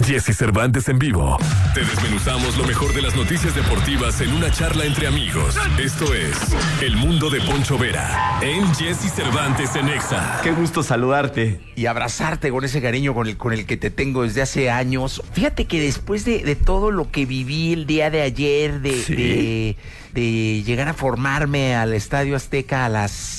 Jesse Cervantes en vivo. Te desmenuzamos lo mejor de las noticias deportivas en una charla entre amigos. Esto es El Mundo de Poncho Vera en Jesse Cervantes en Exa. Qué gusto saludarte y abrazarte con ese cariño con el que te tengo desde hace años. Fíjate que después de todo lo que viví el día de ayer, de llegar a formarme al Estadio Azteca a las